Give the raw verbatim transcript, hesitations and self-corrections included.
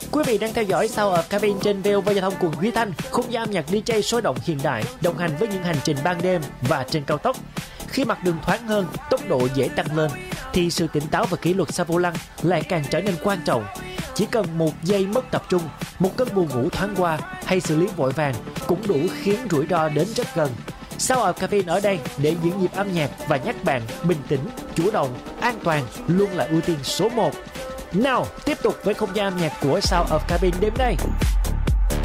Quý vị đang theo dõi Sound of Cabin trên vê o vê Giao thông cùng Duy Thanh, không gian âm nhạc đi jay sôi động hiện đại, đồng hành với những hành trình ban đêm và trên cao tốc. Khi mặt đường thoáng hơn, tốc độ dễ tăng lên, thì sự tỉnh táo và kỷ luật sau vô lăng lại càng trở nên quan trọng. Chỉ cần một giây mất tập trung, một cơn buồn ngủ thoáng qua hay xử lý vội vàng cũng đủ khiến rủi ro đến rất gần. Sound of Cabin ở đây để giữ nhịp âm nhạc và nhắc bạn bình tĩnh, chủ động, an toàn luôn là ưu tiên số một. Nào, tiếp tục với không gian âm nhạc của Sound of Cabin đêm nay.